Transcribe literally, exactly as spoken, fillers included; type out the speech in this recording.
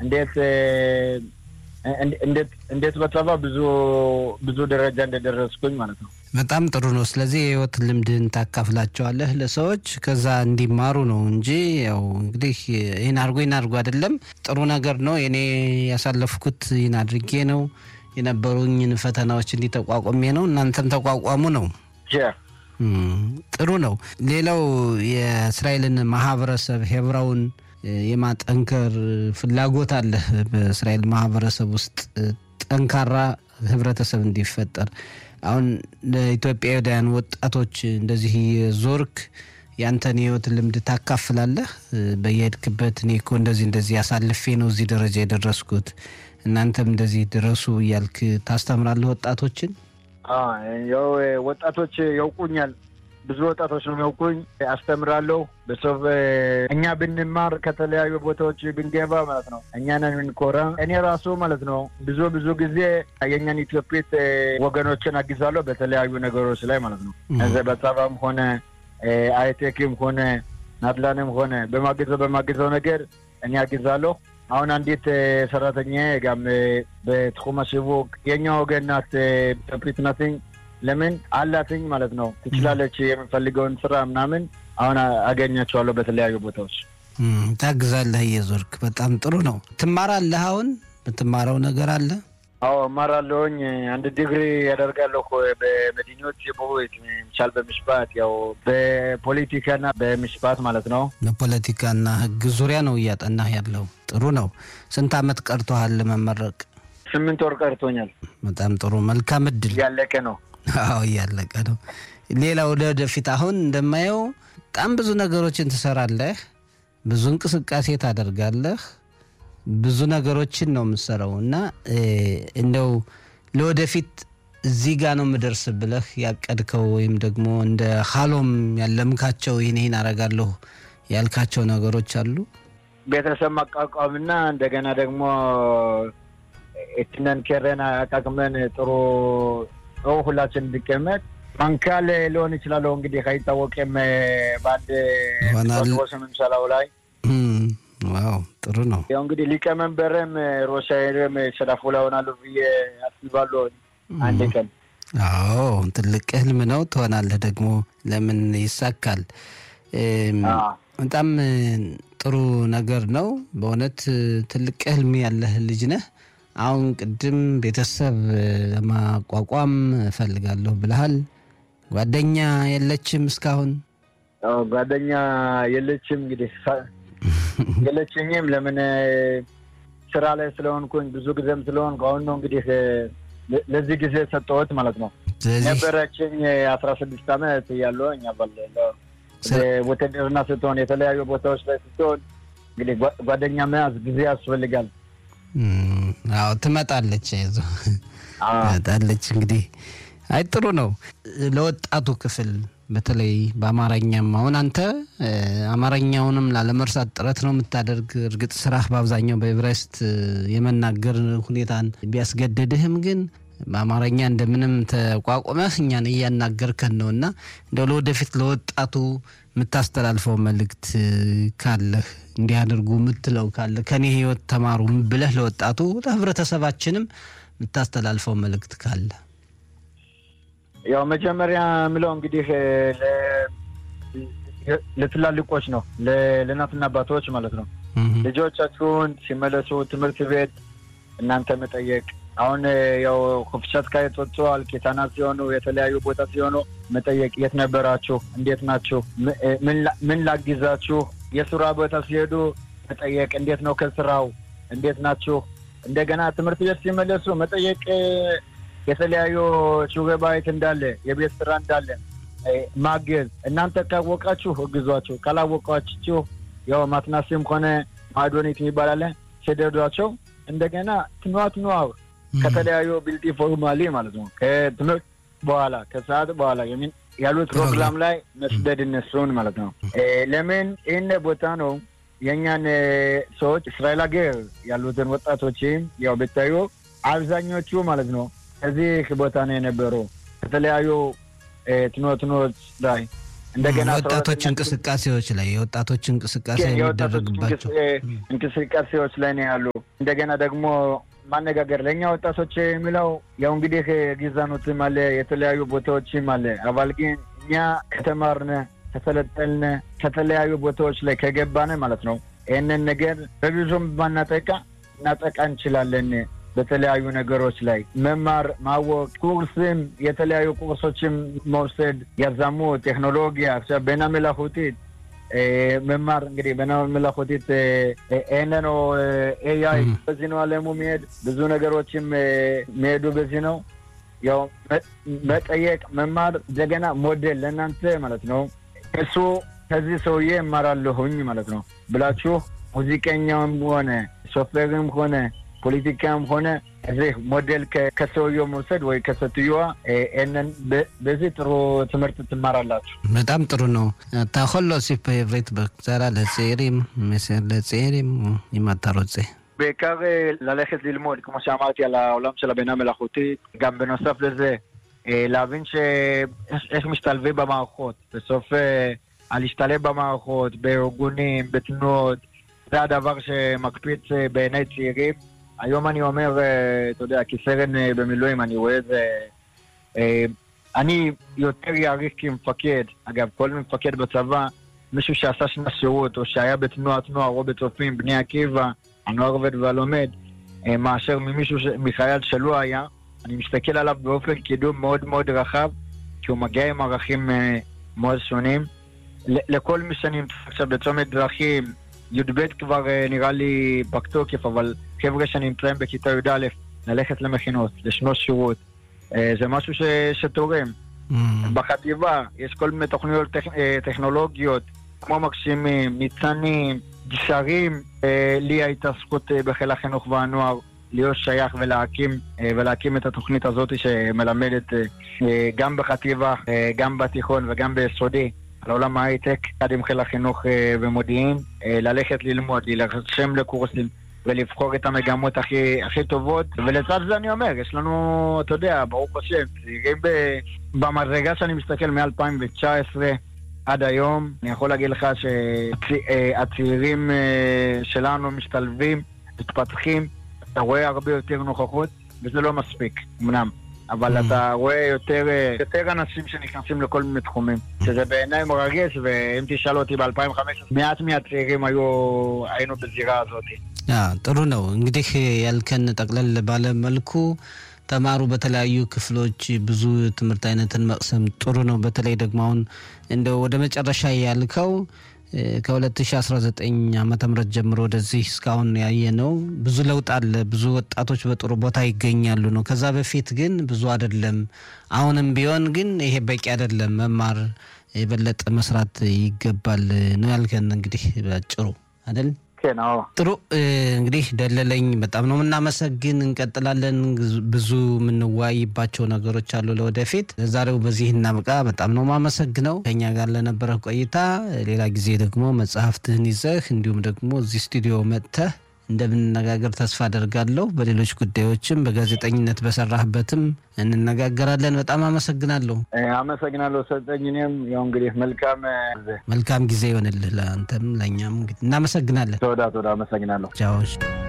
እንዴት እንዴት እንዴት በተባ ብዙ ብዙ ደረጃ እንደደረስኩኝ ማለት ነው። በጣም ጥሩ ነው። ስለዚህ የህይወት ልምድን ታካፍላቸዋለህ ለሰዎች ከዛ እንዲማሩ ነው እንጂ ያው እንግዲህ ይሄን አርጎ ይሄን አርጎ አይደለም። ጥሩ ነገር ነው። እኔ ያሳለፍኩት ይሄን አድርጌ ነው የነበሩኝን ፈተናዎች እንዲተቋቋሜ ነው እናንተም ተቋቋሙ ነው። ያ ጥሩ ነው። ሌላው የእስራኤልን ማህበረሰብ ሄብራውን የማጠንከር ፍላጎት አለ በእስራኤል ማህበረሰብ ውስጥ ጠንካራ ህብረተሰብ እንዲፈጠር። አሁን ለኢትዮጵያውያን ወጣቶች እንደዚህ ዞርክ ያንተን ህይወት ልምድ ታካፍላለህ በየድክበት እኔ እኮ እንደዚህ እንደዚህ ያሳልፌ ነው እዚህ ደረጃ የደረስኩት እናንተም እንደዚህ ድረሱ እያልክ ታስተምራለህ ወጣቶችን? አዎ ያው ወጣቶች ያውቁኛል ብዙ ወጣቶች ነው ያውቁኝ አስተምራለሁ። በሰው እኛ ብንማር ከተለያዩ ቦታዎች ብንገባ ማለት ነው እኛ ነን እንኮራ። እኔ ራሱ ማለት ነው ብዙ ብዙ ጊዜ የኛን ኢትዮጵያት ወገኖችን አግዛለሁ በተለያዩ ነገሮች ላይ ማለት ነው። እዛ በጣም ሆነ አይቴክም ሆነ ናድላንም ሆነ በማገዘው በማገዘው ነገር እኔ አግዛለሁ። አሁን አንዲት ሰራተኛ ጋም በትኹማ ሽቡክ የኛ ወገናት ኢትዮጵያት ናትኝ ለምን አላትኝ ማለት ነው ትችላለች የምፈልገውን ስራ ምናምን አሁን አገኛቸዋለሁ በተለያዩ ቦታዎች ታግዛለህ እየዞርክ በጣም ጥሩ ነው። ትማራለህ አሁን የምትማረው ነገር አለ? አዎ እማራለሁኝ አንድ ዲግሪ ያደርጋለሁ በመዲኖች የቦይት ምሳል በምስባት ያው በፖለቲካና በምስባት ማለት ነው። በፖለቲካና ህግ ዙሪያ ነው እያጠናህ ያለው። ጥሩ ነው። ስንት አመት ቀርቶሃል ለመመረቅ? ስምንት ወር ቀርቶኛል። በጣም ጥሩ መልካም እድል። ያለቀ ነው። አዎ ያለቀ ነው። ሌላው ወደፊት አሁን እንደማየው በጣም ብዙ ነገሮችን ትሰራለህ ብዙ እንቅስቃሴ ታደርጋለህ ብዙ ነገሮችን ነው የምትሰራውና እንደው ለወደፊት እዚህ ጋር ነው የምደርስ ብለህ ያቀድከው ወይም ደግሞ እንደ ሐሎም ያለምካቸው ይሄን አረጋለሁ ያልካቸው ነገሮች አሉ? ቤተሰብ ማቋቋምና እንደገና ደግሞ እትነን ከረና አቃቅመን ጥሩ ጥሩ ሁላችን እንድንቀመጥ ማንካል ሊሆን ይችላል። እንግዲህ ካይታወቀም ባድ ወሰንም ሰላው ላይ ዋው ጥሩ ነው። ያው እንግዲህ ሊቀመንበርም ሮሻይርም ሰላፎላው ሆናሉ ያስባሉ አንድ ቀን። አዎ ትልቅ ህልም ነው ትሆናለህ ደግሞ ለምን ይሳካል። በጣም ጥሩ ነገር ነው በእውነት ትልቅ ህልም ያለህ ልጅ ነህ። አሁን ቅድም ቤተሰብ ለማቋቋም ፈልጋለሁ ብለሃል። ጓደኛ የለችም እስካሁን? አዎ ጓደኛ የለችም እንግዲህ የለችኝም ለምን ስራ ላይ ስለሆንኩኝ ብዙ ጊዜም ስለሆንኩ አሁን ነው እንግዲህ ለዚህ ጊዜ ሰጠሁት ማለት ነው። ነበረችኝ አስራ ስድስት አመት ያለውኝ አባለለው ወተደርና ስትሆን የተለያዩ ቦታዎች ላይ ስትሆን እንግዲህ ጓደኛ መያዝ ጊዜ ያስፈልጋል። አዎ ትመጣለች አይዞ ትመጣለች እንግዲህ አይ ጥሩ ነው። ለወጣቱ ክፍል በተለይ በአማርኛም አሁን አንተ አማርኛውንም ላለመርሳት ጥረት ነው የምታደርግ። እርግጥ ስራህ በአብዛኛው በዕብራይስጥ የመናገር ሁኔታን ቢያስገድድህም ግን በአማርኛ እንደምንም ተቋቁመህ እኛን እያናገርከን ነውና እንደው ለወደፊት ለወጣቱ የምታስተላልፈው መልእክት ካለህ እንዲህ አድርጉ የምትለው ካለ ከኔ ህይወት ተማሩ ብለህ ለወጣቱ ለህብረተሰባችንም የምታስተላልፈው መልእክት ካለ? ያው መጀመሪያ ምለው እንግዲህ ለትላልቆች ነው ለእናትና አባቶች ማለት ነው። ልጆቻችሁን ሲመለሱ ትምህርት ቤት እናንተ መጠየቅ አሁን ያው ኮፍቻት ካይቶቷል ኬታና ሲሆኑ የተለያዩ ቦታ ሲሆኑ መጠየቅ የት ነበራችሁ እንዴት ናችሁ ምን ምን ላግዛችሁ የሥራ ቦታ ሲሄዱ መጠየቅ እንዴት ነው ከስራው እንዴት ናችሁ እንደገና ትምህርት ቤት ሲመለሱ መጠየቅ የተለያዩ ሹገባይት እንዳለ የቤት ስራ እንዳለ ማገዝ እናንተ ካወቃችሁ እግዟቸው ካላወቃችሁ ያው ማትናስም ሆነ ማዶኒት ይባላል ሲደዷቸው እንደገና ትኗት ነው ከተለያዩ ቢልዲ ፎርማሊ ማለት ነው ከትምህርት በኋላ ከሰዓት በኋላ የምን ያሉት ፕሮግራም ላይ መስደድ እነሱን ማለት ነው። ለምን እነ ቦታ ነው የኛን ሰዎች እስራኤል ሀገር ያሉትን ወጣቶች ያው በታዩ አብዛኞቹ ማለት ነው እዚህ ቦታ ነው የነበሩ ከተለያዩ ትኖትኖች ላይ እንደገና ወጣቶች እንቅስቃሴዎች ላይ የወጣቶች እንቅስቃሴ የሚደረግባቸው እንቅስቃሴዎች ላይ ነው ያሉ እንደገና ደግሞ ማነጋገር ለኛ ወጣቶች የሚለው ያው እንግዲህ ጊዛኖትም አለ የተለያዩ ቦታዎችም አለ አባል ግን እኛ ከተማርነ ተሰለጠልነ ከተለያዩ ቦታዎች ላይ ከገባነ ማለት ነው ይሄንን ነገር በብዙም ባናጠቃ እናጠቃ እንችላለን በተለያዩ ነገሮች ላይ መማር ማወቅ ኩርስም የተለያዩ ኩርሶችም መውሰድ ያዛሙ ቴክኖሎጂያ በና መላኹቲት መማር እንግዲህ በና መላኹቲት እነኖ ኤአይ በዚህ ነው ዓለሙ የሚሄድ ብዙ ነገሮችም የሚሄዱ በዚህ ነው ያው መጠየቅ መማር እንደገና ሞዴል ለእናንተ ማለት ነው እሱ ከዚህ ሰውዬ እማራለሁኝ ማለት ነው ብላችሁ ሙዚቀኛውም ሆነ ሶፍትዌርም ሆነ ፖለቲካም ሆነ እዚህ ሞዴል ከሰውየው መውሰድ ወይ ከሰትዩዋ እነን በዚህ ጥሩ ትምህርት ትማራላችሁ በጣም ጥሩ ነው ታኸሎ ሲፍ ፌቨሪት በዛራ ለሴሪም መስለ ለሴሪም ይማታሮጽ בעיקר ללכת ללמוד כמו שאמרתי על העולם של הבינה מלאכותית גם בנוסף לזה להבין שאיך משתלבים במערכות בסוף להשתלב במערכות בארגונים בתנועות זה הדבר שמקפיץ בעיני צעירים היום אני אומר אתה יודע כסרן במילואים אני רואה את זה אני יותר יעריך כמפקד אגב כל מפקד בצבא מישהו שעשה שנה שירות או שהיה בתנועת נוער או בצופים בני עקיבא הנוער עובד והלומד מאשר ממישהו מחייל שלא היה אני מסתכל עליו באופן קידום מאוד מאוד רחב כי הוא מגיע עם ערכים מאוד שונים לכל מי שנמצא עכשיו בצומת דרכים י"ב כבר נראה לי פקטוקף אבל חבר'ה שנמצאים בכיתה י"א ללכת למכינות לשנות שירות זה משהו ש... שתורם mm. בחטיבה יש כל מיני תוכניות טכ... טכנולוגיות כמו מקשימים, ניצנים, גשרים לי הייתה זכות בחיל החינוך והנוער להיות שייך ולהקים ולהקים את התוכנית הזאת שמלמדת גם בחטיבה, גם בתיכון וגם ביסודי על עולם ההייטק, עד עם חיל החינוך ומודיעין, ללכת ללמוד, להירשם לקורסים ולבחור את המגמות הכי, הכי טובות ולצד זה אני אומר, יש לנו, אתה יודע, ברוך השם, צעירים במדרגה שאני מסתכל מ-אלפיים תשע עשרה עד היום, אני יכול להגיד לך שהצעירים שלנו משתלבים, מתפתחים, אתה רואה הרבה יותר נוכחות וזה לא מספיק, אמנם אבל אתה רואה יותר, יותר אנשים שנכנסים לכל מיני תחומים שזה בעיניי מרגש ואם תשאל אותי ב-אלפיים וחמש עשרה מעט מהצעירים היו, היינו בזירה הזאת ጥሩ ነው እንግዲህ ያልከን ጠቅለል ባለ መልኩ ተማሩ በተለያዩ ክፍሎች ብዙ ትምህርት አይነትን መቅሰም ጥሩ ነው በተለይ ደግሞ አሁን እንደው ወደ መጨረሻ ያልከው ከ2019 ዓመተ ምህረት ጀምሮ ወደዚህ እስካሁን ያየነው ብዙ ለውጥ አለ ብዙ ወጣቶች በጥሩ ቦታ ይገኛሉ ነው ከዛ በፊት ግን ብዙ አይደለም አሁንም ቢሆን ግን ይሄ በቂ አይደለም መማር የበለጠ መስራት ይገባል ነው ያልከን እንግዲህ ባጭሩ አይደል ከናው ጥሩ እንግዲህ ደለለኝ በጣም ነው እናመሰግን እንቀጥላለን ብዙ ምንዋይባቸው ነገሮች አሉ ለወደፊት ዛሬው በዚህ እናብቃ በጣም ነው ማመሰግነው ከኛ ጋር ለነበረ ቆይታ ሌላ ጊዜ ደግሞ መጽሐፍትህን ይዘህ እንዲሁም ደግሞ እዚህ ስቱዲዮ መጥተህ እንደምንነጋገር ተስፋ አደርጋለሁ በሌሎች ጉዳዮችም በጋዜጠኝነት በሰራህበትም እንነጋገራለን በጣም አመሰግናለሁ አመሰግናለሁ ሰጠኝንም ያው እንግዲህ መልካም መልካም ጊዜ ይሆንልህ ለአንተም ለኛም እናመሰግናለን ተወዳ ተወዳ አመሰግናለሁ ቻው